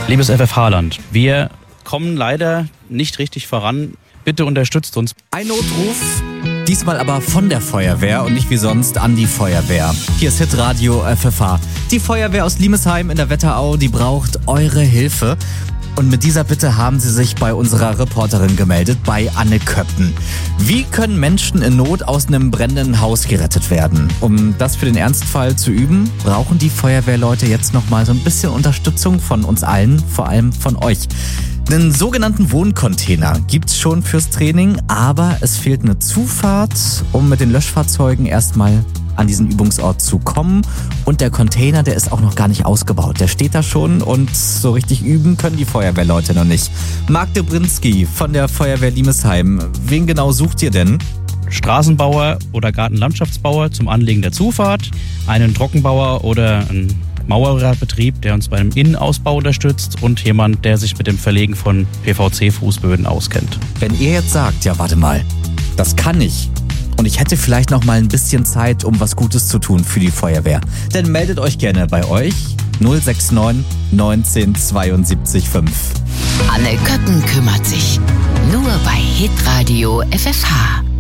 Liebes FFH-Land, wir kommen leider nicht richtig voran. Bitte unterstützt uns. Ein Notruf, diesmal aber von der Feuerwehr und nicht wie sonst an die Feuerwehr. Hier ist Hitradio FFH. Die Feuerwehr aus Limesheim in der Wetterau, die braucht eure Hilfe. Und mit dieser Bitte haben sie sich bei unserer Reporterin gemeldet, bei Anne Köppen. Wie können Menschen in Not aus einem brennenden Haus gerettet werden? Um das für den Ernstfall zu üben, brauchen die Feuerwehrleute jetzt nochmal so ein bisschen Unterstützung von uns allen, vor allem von euch. Den sogenannten Wohncontainer gibt's schon fürs Training, aber es fehlt eine Zufahrt, um mit den Löschfahrzeugen erstmal an diesen Übungsort zu kommen. Und der Container, der ist auch noch gar nicht ausgebaut. Der steht da schon und so richtig üben können die Feuerwehrleute noch nicht. Marc Dobrinski von der Feuerwehr Limesheim. Wen genau sucht ihr denn? Straßenbauer oder Gartenlandschaftsbauer zum Anlegen der Zufahrt, einen Trockenbauer oder einen Maurerbetrieb, der uns beim Innenausbau unterstützt und jemand, der sich mit dem Verlegen von PVC-Fußböden auskennt. Wenn ihr jetzt sagt, ja warte mal, das kann ich und ich hätte vielleicht noch mal ein bisschen Zeit, um was Gutes zu tun für die Feuerwehr, dann meldet euch gerne bei euch 069 19 72 5. Anne Köppen kümmert sich. Nur bei Hitradio FFH.